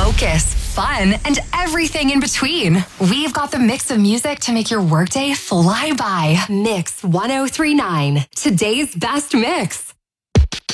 focus, fun, and everything in between. We've got the mix of music to make your workday fly by. Mix 1039, today's best mix.